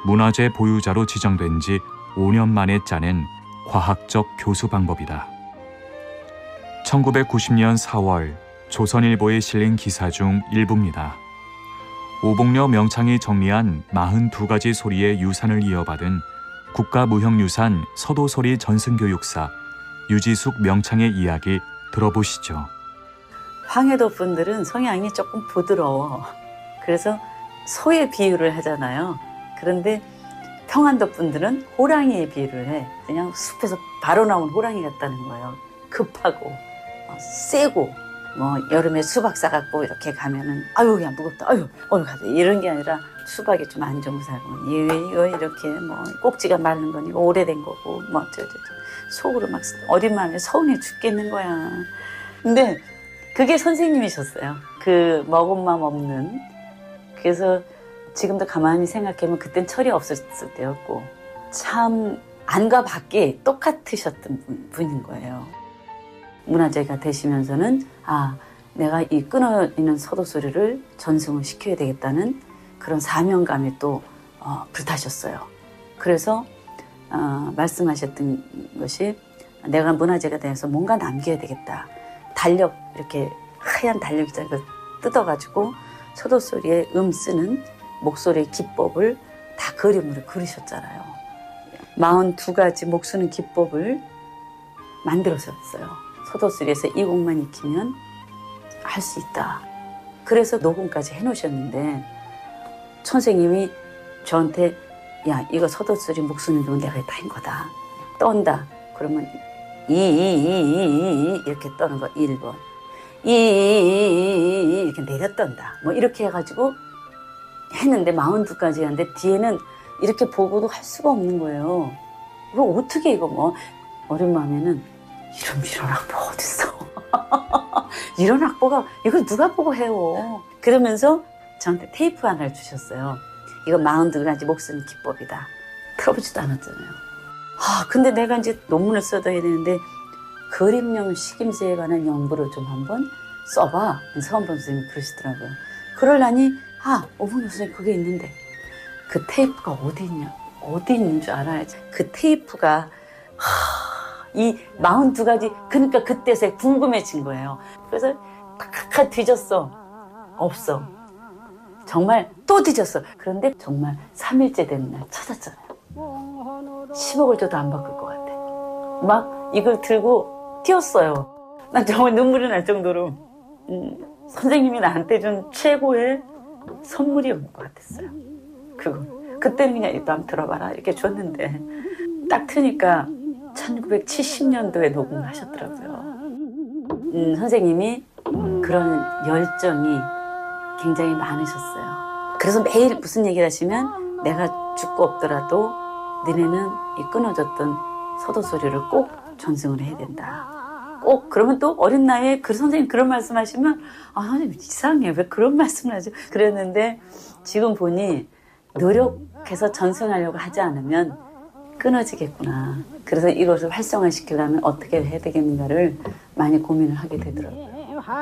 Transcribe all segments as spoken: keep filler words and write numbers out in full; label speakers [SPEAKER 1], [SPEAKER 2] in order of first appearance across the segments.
[SPEAKER 1] 문화재 보유자로 지정된 지 오 년 만에 짜낸 과학적 교수 방법이다. 천구백구십 년 사월 조선일보에 실린 기사 중 일부입니다. 오봉려 명창이 정리한 사십이 가지 소리의 유산을 이어받은 국가무형유산 서도소리 전승교육사 유지숙 명창의 이야기 들어보시죠.
[SPEAKER 2] 황해도 분들은 성향이 조금 부드러워. 그래서 소의 비유를 하잖아요. 그런데 평안도 분들은 호랑이의 비유를 해. 그냥 숲에서 바로 나온 호랑이 같다는 거예요. 급하고 어, 세고 뭐 여름에 수박 싸갖고 이렇게 가면은 아유 야 무겁다 아유 오늘 가자 이런 게 아니라 수박이 좀 안 좋은 사람은 이거 이렇게 뭐 꼭지가 마른 거니 오래된 거고 뭐 어쩌고 속으로 막 어린 마음에 서운해 죽겠는 거야. 근데 그게 선생님이셨어요. 그 먹은 맘 없는. 그래서 지금도 가만히 생각하면 그땐 철이 없었을 때였고 참 안과 밖에 똑같으셨던 분, 분인 거예요. 문화재가 되시면서는 아 내가 이 끊어있는 서도소리를 전승을 시켜야 되겠다는 그런 사명감에 또 어, 불타셨어요. 그래서 어, 말씀하셨던 것이 내가 문화재가 돼서 뭔가 남겨야 되겠다. 달력 이렇게 하얀 달력 있잖아요. 그걸 뜯어가지고 서도소리에 음 쓰는 목소리의 기법을 다 그림으로 그리셨잖아요. 사십이 가지 목 쓰는 기법을 만들었었어요. 서도소리에서 이 곡만 익히면 할 수 있다. 그래서 녹음까지 해놓으셨는데 선생님이 저한테 야 이거 서도소리 목 쓰는 건 내가 다 한 거다. 떤다. 그러면 이, 이, 이, 이, 이 이렇게 떠는 거 일 번. 이, 이, 이, 이 이렇게 내려 떤다. 뭐 이렇게 해가지고 했는데 사십이 가지 했는데 뒤에는 이렇게 보고도 할 수가 없는 거예요. 이거 어떻게 이거 뭐 어린 마음에는 이런 이런 악보 어딨어. 이런 악보가 이걸 누가 보고 해요. 그러면서 저한테 테이프 하나를 주셨어요. 이거 사십이 가지 목 쓰는 기법이다. 틀어보지도 않았잖아요. 아 근데 내가 이제 논문을 써둬야 되는데 그림용 식임새에 관한 연구를 좀 한번 써봐. 서원범 선생님이 그러시더라고요. 그러려니 아 오봉려 선생님 그게 있는데 그 테이프가 어디 있냐 어디 있는 줄 알아야지. 그 테이프가 하, 이 사십이 가지 그러니까 그때서 궁금해진 거예요. 그래서 탁탁 뒤졌어. 없어. 정말 또 뒤졌어. 그런데 정말 삼 일째 되는 날 찾았잖아요. 십억을 줘도 안 바꿀 것 같아. 막 이걸 들고 뛰었어요. 난 정말 눈물이 날 정도로 음, 선생님이 나한테 준 최고의 선물이었던 것 같았어요. 그거. 그때는 그냥 이거 한번 들어봐라 이렇게 줬는데 딱 트니까 천구백칠십 년도에 녹음을 하셨더라고요. 음, 선생님이 그런 열정이 굉장히 많으셨어요. 그래서 매일 무슨 얘기를 하시면 내가 죽고 없더라도 너네는 이 끊어졌던 서도소리를 꼭 전승을 해야 된다. 꼭 그러면 또 어린 나이에 그 선생님 그런 말씀 하시면 아 선생님 이상해 왜 그런 말씀을 하죠. 그랬는데 지금 보니 노력해서 전승하려고 하지 않으면 끊어지겠구나. 그래서 이것을 활성화시키려면 어떻게 해야 되겠는가를 많이 고민을 하게 되더라고요.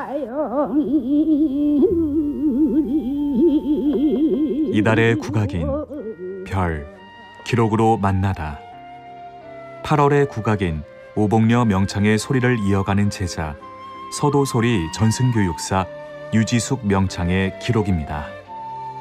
[SPEAKER 1] 이달의 국악인 별 기록으로 만나다. 팔월의 국악인 오봉려 명창의 소리를 이어가는 제자 서도소리 전승교육사 유지숙 명창의 기록입니다.